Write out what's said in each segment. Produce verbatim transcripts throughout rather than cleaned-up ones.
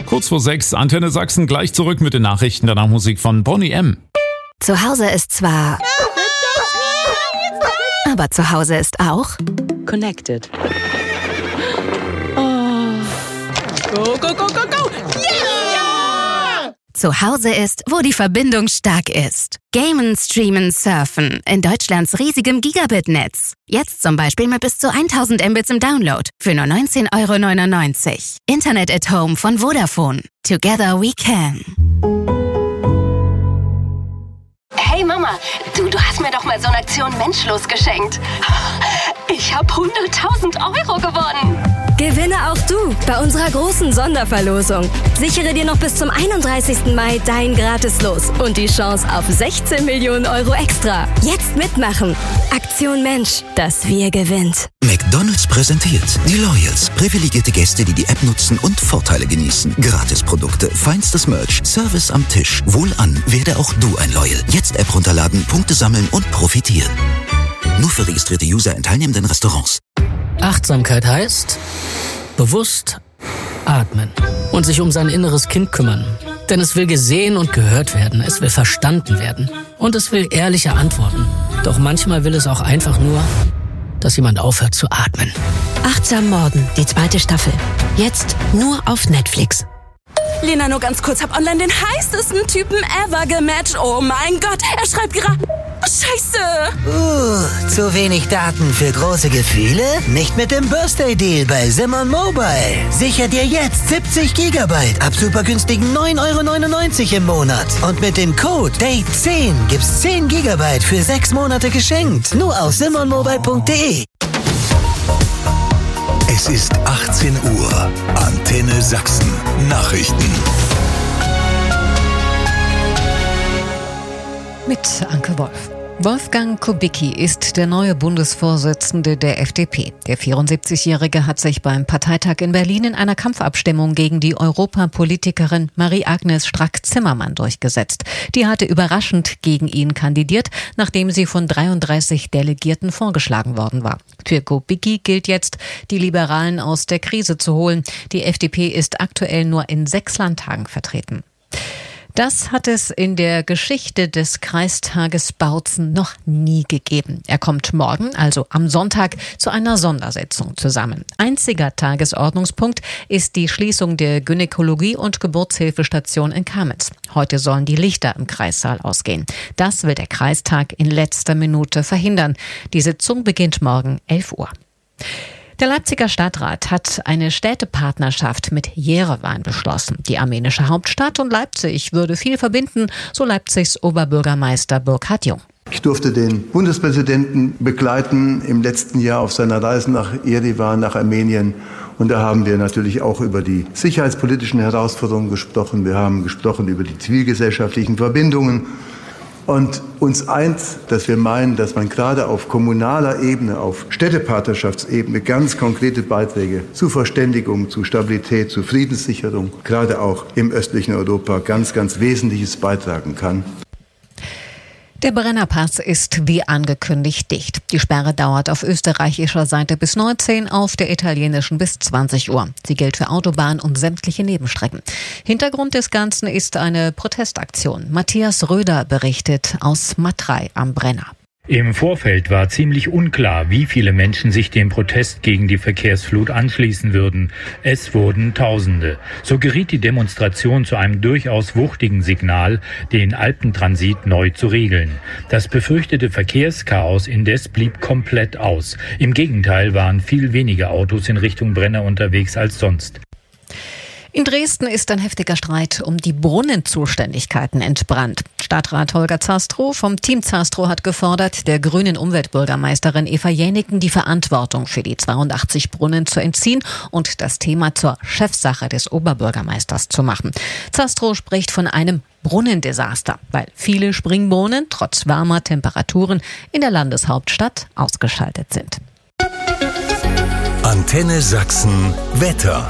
Kurz vor sechs, Antenne Sachsen, gleich zurück mit den Nachrichten, danach Musik von Boney M. Zu Hause ist zwar... aber zu Hause ist auch... Connected. Oh. Go, go, go, go, go! Yeah! Zu Hause ist, wo die Verbindung stark ist. Gamen, streamen, surfen. In Deutschlands riesigem Gigabit-Netz. Jetzt zum Beispiel mit bis zu tausend Mbits im Download. Für nur neunzehn Euro neunundneunzig. Internet at Home von Vodafone. Together we can. Hey Mama, du, du hast mir doch mal so eine Aktion Menschlos geschenkt. Ich habe hunderttausend Euro gewonnen. Gewinne auch du bei unserer großen Sonderverlosung. Sichere dir noch bis zum einunddreißigsten Mai dein Gratis-Los und die Chance auf sechzehn Millionen Euro extra. Jetzt mitmachen. Aktion Mensch, das Wir gewinnt. McDonald's präsentiert die Loyals. Privilegierte Gäste, die die App nutzen und Vorteile genießen. Gratisprodukte, feinstes Merch, Service am Tisch. Wohlan, werde auch du ein Loyal. Jetzt App runterladen, Punkte sammeln und profitieren. Nur für registrierte User in teilnehmenden Restaurants. Achtsamkeit heißt bewusst atmen und sich um sein inneres Kind kümmern. Denn es will gesehen und gehört werden, es will verstanden werden und es will ehrliche Antworten. Doch manchmal will es auch einfach nur, dass jemand aufhört zu atmen. Achtsam Morden, die zweite Staffel. Jetzt nur auf Netflix. Lena, nur ganz kurz, hab online den heißesten Typen ever gematcht. Oh mein Gott, er schreibt gerade... Scheiße! Uh, zu wenig Daten für große Gefühle? Nicht mit dem Birthday-Deal bei Simon Mobile. Sicher dir jetzt siebzig Gigabyte ab super günstigen neun Euro neunundneunzig im Monat. Und mit dem Code Date zehn gibt's zehn Gigabyte für sechs Monate geschenkt. Nur auf simon mobile punkt de. Es ist achtzehn Uhr. Antenne Sachsen. Nachrichten. Mit Anke Wolf. Wolfgang Kubicki ist der neue Bundesvorsitzende der F D P. Der vierundsiebzigjährige hat sich beim Parteitag in Berlin in einer Kampfabstimmung gegen die Europapolitikerin Marie-Agnes Strack-Zimmermann durchgesetzt. Die hatte überraschend gegen ihn kandidiert, nachdem sie von dreiunddreißig Delegierten vorgeschlagen worden war. Für Kubicki gilt jetzt, die Liberalen aus der Krise zu holen. Die F D P ist aktuell nur in sechs Landtagen vertreten. Das hat es in der Geschichte des Kreistages Bautzen noch nie gegeben. Er kommt morgen, also am Sonntag, zu einer Sondersitzung zusammen. Einziger Tagesordnungspunkt ist die Schließung der Gynäkologie- und Geburtshilfestation in Kamenz. Heute sollen die Lichter im Kreissaal ausgehen. Das will der Kreistag in letzter Minute verhindern. Die Sitzung beginnt morgen elf Uhr. Der Leipziger Stadtrat hat eine Städtepartnerschaft mit Jerewan beschlossen. Die armenische Hauptstadt und Leipzig würde viel verbinden, so Leipzigs Oberbürgermeister Burkhard Jung. Ich durfte den Bundespräsidenten begleiten im letzten Jahr auf seiner Reise nach Jerewan, nach Armenien. Und da haben wir natürlich auch über die sicherheitspolitischen Herausforderungen gesprochen. Wir haben gesprochen über die zivilgesellschaftlichen Verbindungen. Und uns eint, dass wir meinen, dass man gerade auf kommunaler Ebene, auf Städtepartnerschaftsebene ganz konkrete Beiträge zu Verständigung, zu Stabilität, zu Friedenssicherung, gerade auch im östlichen Europa ganz, ganz Wesentliches beitragen kann. Der Brennerpass ist wie angekündigt dicht. Die Sperre dauert auf österreichischer Seite bis neunzehn, auf der italienischen bis zwanzig Uhr. Sie gilt für Autobahn und sämtliche Nebenstrecken. Hintergrund des Ganzen ist eine Protestaktion. Matthias Röder berichtet aus Matrei am Brenner. Im Vorfeld war ziemlich unklar, wie viele Menschen sich dem Protest gegen die Verkehrsflut anschließen würden. Es wurden Tausende. So geriet die Demonstration zu einem durchaus wuchtigen Signal, den Alpentransit neu zu regeln. Das befürchtete Verkehrschaos indes blieb komplett aus. Im Gegenteil waren viel weniger Autos in Richtung Brenner unterwegs als sonst. In Dresden ist ein heftiger Streit um die Brunnenzuständigkeiten entbrannt. Stadtrat Holger Zastrow vom Team Zastrow hat gefordert, der grünen Umweltbürgermeisterin Eva Jäniken die Verantwortung für die zweiundachtzig Brunnen zu entziehen und das Thema zur Chefsache des Oberbürgermeisters zu machen. Zastrow spricht von einem Brunnendesaster, weil viele Springbrunnen trotz warmer Temperaturen in der Landeshauptstadt ausgeschaltet sind. Antenne Sachsen Wetter.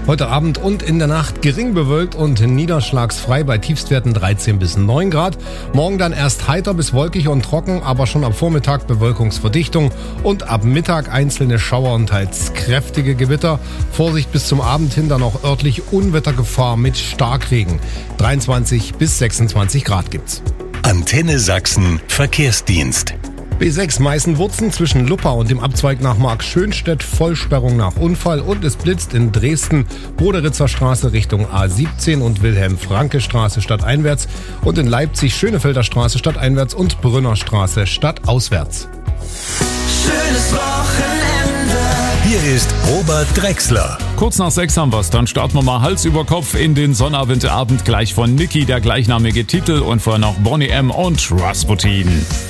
Heute Abend und in der Nacht gering bewölkt und niederschlagsfrei bei Tiefstwerten dreizehn bis neun Grad. Morgen dann erst heiter bis wolkig und trocken, aber schon ab Vormittag Bewölkungsverdichtung und ab Mittag einzelne Schauer und teils kräftige Gewitter. Vorsicht bis zum Abend hin dann auch örtlich Unwettergefahr mit Starkregen. dreiundzwanzig bis sechsundzwanzig Grad gibt's. Antenne Sachsen Verkehrsdienst. B sechs Meißen-Wurzen zwischen Luppa und dem Abzweig nach Markschönstedt, Vollsperrung nach Unfall und es blitzt in Dresden, Broderitzer Straße Richtung A siebzehn und Wilhelm-Franke-Straße stadteinwärts und in Leipzig Schönefelder Straße stadteinwärts und Brünner Straße stadtauswärts. Schönes Wochenende. Hier ist Robert Drexler. Kurz nach sechs haben wir's, dann starten wir mal Hals über Kopf in den Sonnabendabend gleich von Niki, der gleichnamige Titel und vorher noch Boney M. und Rasputin.